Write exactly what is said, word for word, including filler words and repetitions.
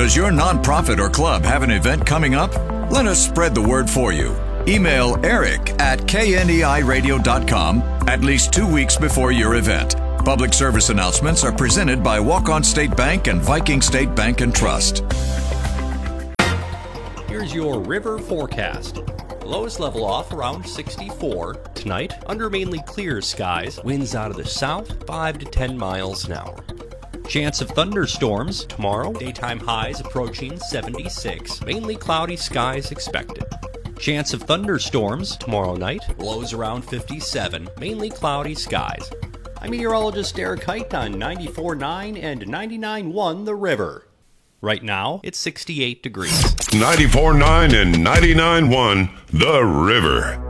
Does your nonprofit or club have an event coming up? Let us spread the word for you. Email Eric at K N E I radio dot com at least two weeks before your event. Public service announcements are presented by Walk-On State Bank and Viking State Bank and Trust. Here's your river forecast. Lowest level off around sixty-four. Tonight, under mainly clear skies, winds out of the south, five to ten miles an hour. Chance of thunderstorms tomorrow, daytime highs approaching seventy-six. Mainly cloudy skies expected. Chance of thunderstorms tomorrow night, lows around fifty-seven. Mainly cloudy skies. I'm meteorologist Eric Height on ninety-four point nine and ninety-nine point one The River. Right now, it's sixty-eight degrees. ninety-four point nine and ninety-nine point one The River.